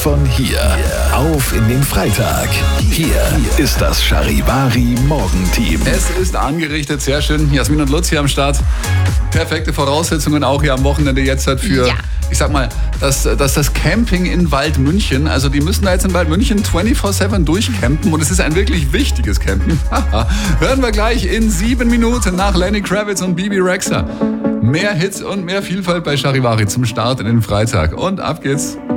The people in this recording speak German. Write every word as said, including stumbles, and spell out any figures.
Von hier auf in den Freitag. Hier ist das Charivari Morgenteam. Es ist angerichtet, sehr schön. Jasmin und Lutz hier am Start. Perfekte Voraussetzungen auch hier am Wochenende jetzt halt für, ja. ich sag mal, das, das, das Camping in Waldmünchen. Also die müssen da jetzt in Waldmünchen vierundzwanzig sieben durchcampen und es ist ein wirklich wichtiges Campen. Hören wir gleich in sieben Minuten nach Lenny Kravitz und Bibi Rexha. Mehr Hits und mehr Vielfalt bei Charivari zum Start in den Freitag. Und ab geht's.